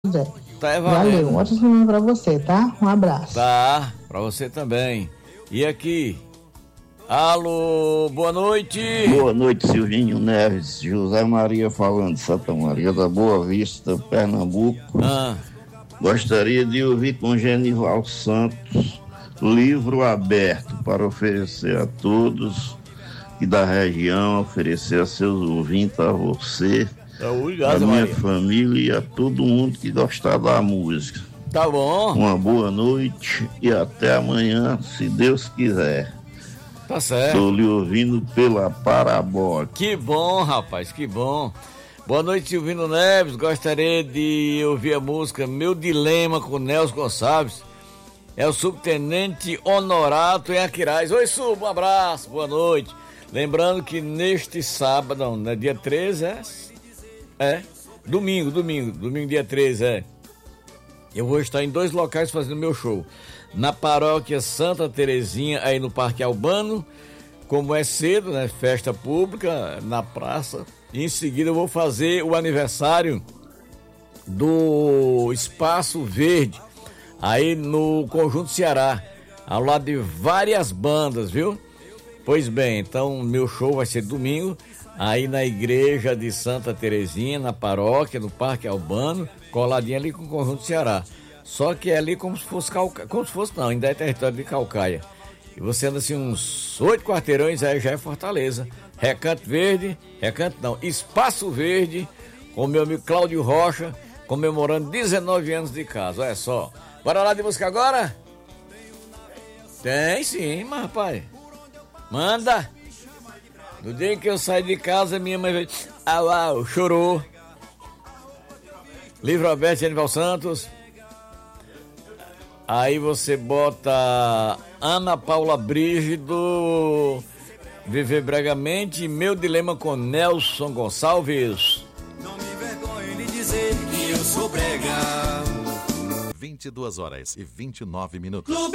Tá valendo. Valeu, ótima semana pra você, tá? Um abraço. Tá, pra você também. E aqui? Alô, boa noite. Boa noite, Silvinho Neves. José Maria falando, Santa Maria da Boa Vista, Pernambuco. Gostaria de ouvir com Genival Santos, Livro Aberto, para oferecer a todos e da região, oferecer a seus ouvintes, a você, a minha família e a todo mundo que gostar da música. Tá bom. Uma boa noite e até amanhã, se Deus quiser. Tá certo. Estou lhe ouvindo pela Parabólica. Que bom, rapaz, que bom. Boa noite, Silvino Neves. Gostaria de ouvir a música Meu Dilema com Nelson Gonçalves. É o subtenente Honorato em Aquiraz. Oi, Sub, um abraço, boa noite. Lembrando que neste sábado, não, né, dia 13 domingo dia 13 eu vou estar em 2 locais fazendo meu show. Na paróquia Santa Terezinha, aí no Parque Albano, como é cedo, né, festa pública na praça. E em seguida eu vou fazer o aniversário do Espaço Verde, aí no Conjunto Ceará, ao lado de várias bandas, viu? Pois bem, então meu show vai ser domingo, aí na igreja de Santa Terezinha, na paróquia, no Parque Albano, coladinho ali com o Conjunto Ceará. Só que é ali como se fosse não, ainda é território de Caucaia. E você anda assim uns 8 quarteirões, aí já é Fortaleza. Espaço Verde, com meu amigo Cláudio Rocha, comemorando 19 anos de casa, olha só. Bora lá de música agora? Tem sim, mas rapaz, manda. No dia que eu saí de casa, minha mãe veio, chorou. Livro Aberto, Genival Santos. Aí você bota Ana Paula Brígido, Viver Bregamente, Meu Dilema com Nelson Gonçalves. Não me vergonhe de dizer que eu sou brega. 22h29.